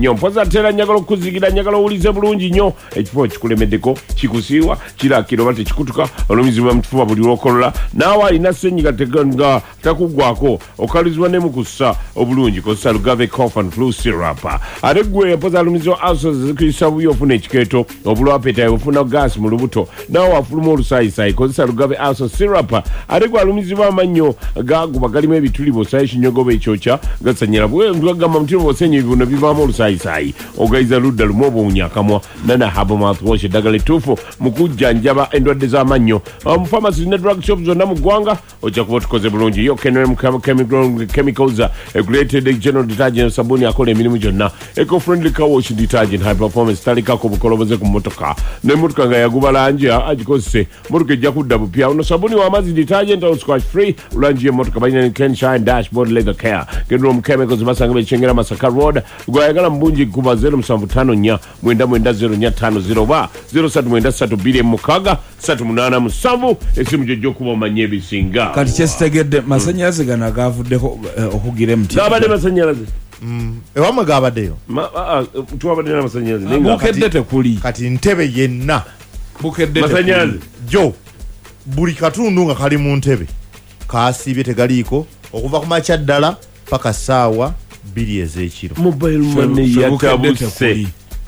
nnyo mpoza tera njagala okuzigira njagala owulize bulungi nnyo ekifo kikulemeddeko kikusiiwa kirakira oba tekikutuka olumizibwa mu kifuba buli lwokolola naawe alina ssenyiga nga takuggwako okalizibwa ne mu kussa obulungi kozesa Lugave cough and flu syrup ate gwe mpoza alumizibwa ulcers zikuyisa bubi ofuna ekikeeto obulwapetayi ofuna gaasi mu lubuto naawe wafuluma olusaayisayi kozesa Lugave ulcer syrup ate gwe alumizibwa amannyo gaguba galimu ebituli bw'osaayi ekinyogoba ekyokya gasanyira gagamba mutiro bw'osenya ebibuno bivaamu olusaayisayi ogayiza ludda lumu obuwunya akamwa nana habo mouthwash eddagala ettuufu mu kujjanjaba endwadde z'amannyo mu pharmacies ne drug shops zonna mu ggwanga ojja kuba tukoze bulungi yo chemicals greated general detergent sabuni akola emirimu gyonna eco friendly car wash detergent high performance talikako bukoloboze ku mmotoka n'emmotoka nga yaguba langi agikozese mmotoka ejja kudda bupya ono sabuni w'amazzi detergent on scratch free langi y'emmotoka balina ne Ken Shine dashboard leather care Kedrom chemicals basanga bekyengera Masaka Road gwayagala mbungi kuba 0754 990 oba 07932638 esimu gyo kuba omanye ebisinga kati kyesitegedde masannyalaze gano agavuddeko okugira emiti gabadde masannyalaze ewamwe gabaddeyo twabadde n'amasannyalaze bukedde tekuli kati ntebe yenna bukedde masannyalaze jo buli katundu nga kali mu ntebe kaasiibye tegaliiko okuva ku makya ddala paka ssaawa 2 ez'ekiro mobile money yatabuse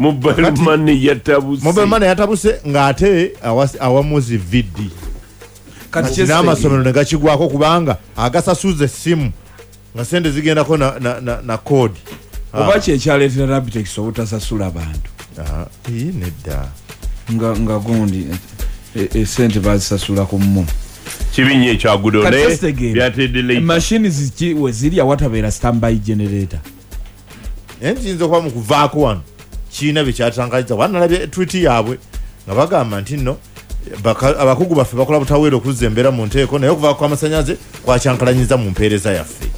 mobile money yatabuse ng'ate awamuzi vidi kati n'amasomero ne gakigwako kubanga agasasuza essimu nga sente zigendako na koodi oba kyekyaleetera Rabitex obutasasula bantu nedda nga gundi esente bazisasula ku mmu kibinye ekyagudole byatedde machine ziki we ziri awatabeera standby generator entiyinza okuba mu kuvaako wano kiina bekyatangaliza wanalabye tweet yaabwe nga bagamba nti nno abakugu baffe bakola butaweera okuzza embeera mu nteeko naye okuvaako kw'amasannyalaze kwakyankalanyiza mu mpeereza yaffe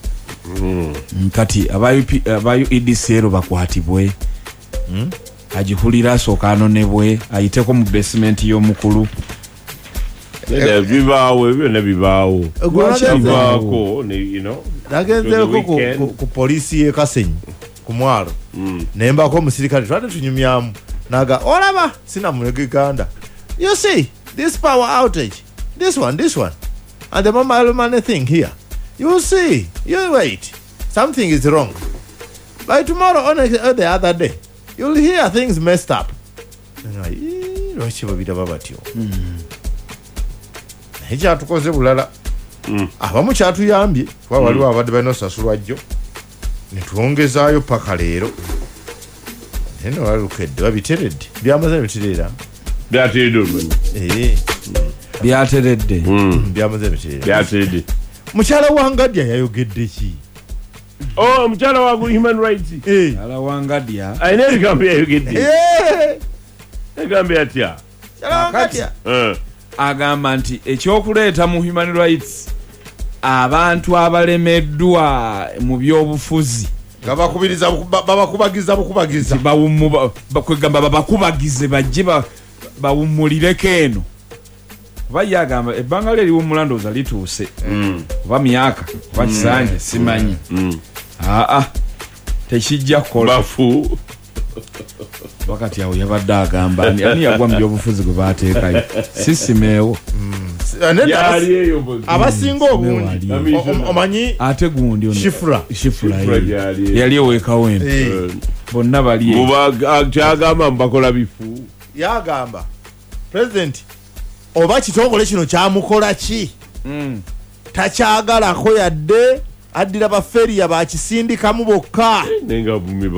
kati abayo EDCL bakwatibwe agihulira asooka anonebwe ayiteko mu basement y'omukulu bibaawo byonna bibaawo nagenzeeko ku poliisi y'e Kasenyi ku mwalo nembako omusirikale twate tunyumyamu naga olaba sinamuganda you see this power outage this one and the mobile money thing here you see you wait something is wrong by tomorrow on the other day you'll hear things messed up lwaki babira babatyo ekyatukoze bulala abamu kyatuyambye kuba waliwo abadde balina osasulwa jjo netwongezaayo paka leero nene walukedde babiteredde byamaze bitereera byateredde byamaze bitereera mukyala wa Ngadya yayogedde ki mukyala wa human rights ala wa Ngadya ayina ebigambo yayogedde egambo atya agamba nti ekyokuleeta mu human rights abantu abalemeddwa mu byobufuzi nga babakubagiza bukubagiza kwegamba babakubagize bajje bawummulireko eno oba ye agamba ebbanga lye eriwummula ndowooza lituuse oba myaka oba kisanje simanyi tekijja kukola wakati awo yabadde agamba ani yagwa mu byobufuzi gwe baateekayo sisimeewo abasinga obungi omanyi ate gundi shifura yali ewekawo eno bonna bali kyagamba mubakola bifu yagamba president oba kitongole kino kyamukola ki takyagalako yadde addira baferiya bakisindikamu bokka nenga bumi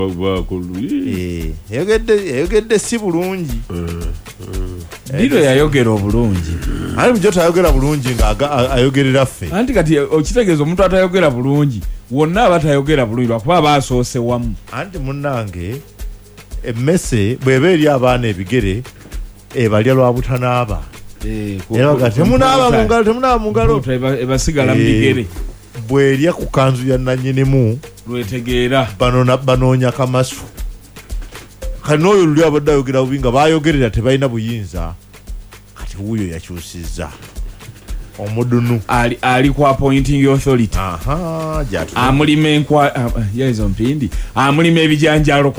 yayogedde si bulungi Dino yayogera obulungi ali mujjo tayogera bulungi nga ayogerera ffe anti kati okitegeeza omuntu atayogera bulungi wonna abatayogera bulungi lwakuba baasoose wamu anti munnange emmese bw'eba eri abaana ebigere ebalya lwa butanaaba temunaaba mu ngalo ebasigala mu bigere bw'erya ku kanzu ya nannyinimu lwetegeera banoonya kamasu kati n'oyo luli abadde ayogera bubi nga baayogerera tebalina buyinza kati wuuyo yakyusizza omudunu ali ku appointing authority amulima amulima ebijanjalo